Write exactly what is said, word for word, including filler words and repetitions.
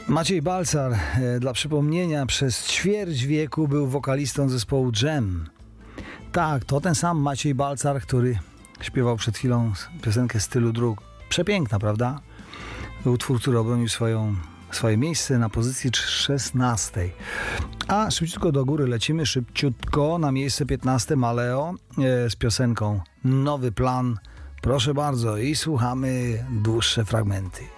Maciej Balcar, e, dla przypomnienia, przez ćwierć wieku był wokalistą zespołu Dżem. Tak, to ten sam Maciej Balcar, który śpiewał przed chwilą piosenkę Stylu Dróg. Przepiękna, prawda? Utwór, który obronił swoją, swoje miejsce na pozycji szesnastej. A szybciutko do góry lecimy, szybciutko na miejsce piętnaste Maleo e, z piosenką Nowy Plan. Proszę bardzo i słuchamy dłuższe fragmenty.